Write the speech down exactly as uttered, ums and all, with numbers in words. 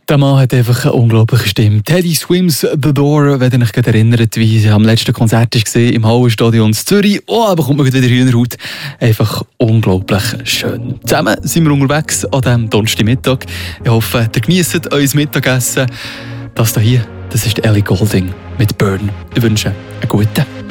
Der Mann hat einfach eine unglaubliche Stimme. Teddy Swims The Door, wenn ihr euch gerade erinnert, wie er am letzten Konzert war im Hallenstadion in Zürich. Oh, aber kommt man wieder Hühnerhaut. Einfach unglaublich schön. Zusammen sind wir unterwegs an diesem Donnerstagmittag. Ich hoffe, ihr genießt euer Mittagessen. Das hier, das ist Ellie Goulding mit Burn. Ich wünsche einen guten